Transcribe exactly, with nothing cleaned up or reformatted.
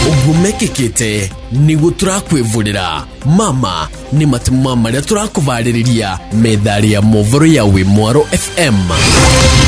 ugumekekete nigo turakwivurira mama ni matumama maria turakuvariria methari ya movoro ya Wimwaro F M.